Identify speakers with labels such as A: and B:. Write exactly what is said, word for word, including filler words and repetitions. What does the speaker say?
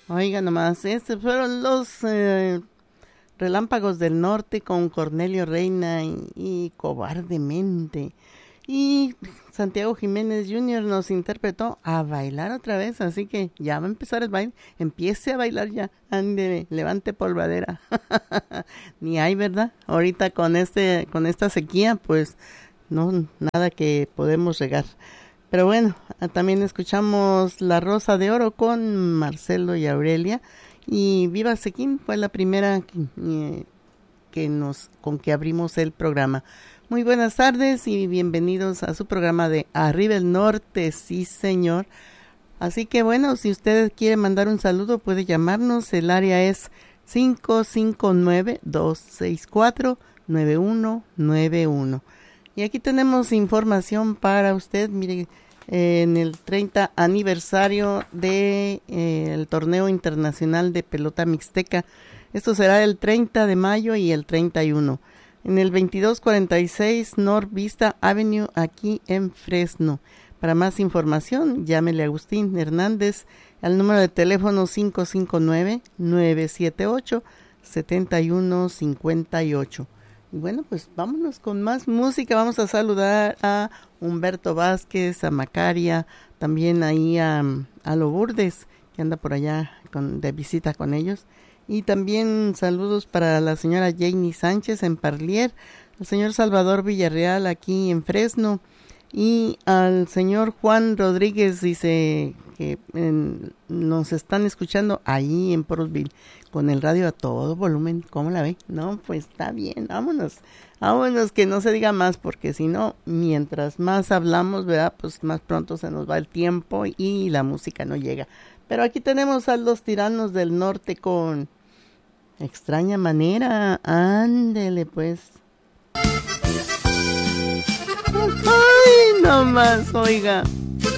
A: Oiga nomás, estos fueron los eh, Relámpagos del Norte con Cornelio Reina y, y Cobardemente. Y Santiago Jiménez junior nos interpretó A Bailar Otra Vez, así que ya va a empezar el baile. Empiece a bailar ya, ande, levante polvadera. Ni hay, ¿verdad? Ahorita con este, con esta sequía, pues no, nada que podemos regar. Pero bueno, también escuchamos La Rosa de Oro con Marcelo y Aurelia. Y Viva Sequín fue la primera que, eh, que nos, con que abrimos el programa. Muy buenas tardes y bienvenidos a su programa de Arriba el Norte, sí señor. Así que bueno, si usted quiere mandar un saludo puede llamarnos, el área es cinco cinco nueve, dos seis cuatro, nueve uno nueve uno. Y aquí tenemos información para usted, mire, eh, en el treinta aniversario del de, eh, torneo internacional de pelota mixteca. Esto será el treinta de mayo y el treinta y uno. En el veintidós cuarenta y seis North Vista Avenue, aquí en Fresno. Para más información, llámele a Agustín Hernández al número de teléfono cinco cinco nueve, nueve siete ocho, siete uno cinco ocho. Y bueno, pues vámonos con más música. Vamos a saludar a Humberto Vázquez, a Macaria, también ahí a, a Lourdes, que anda por allá con, de visita con ellos. Y también saludos para la señora Janie Sánchez en Parlier, al señor Salvador Villarreal aquí en Fresno y al señor Juan Rodríguez, dice que en, nos están escuchando ahí en Porosville con el radio a todo volumen. ¿Cómo la ve? No, pues está bien, vámonos, vámonos, que no se diga más, porque si no, mientras más hablamos, ¿verdad? Pues más pronto se nos va el tiempo y la música no llega. Pero aquí tenemos a los Tiranos del Norte con Extraña Manera. Ándele pues. Ay, no más, oiga.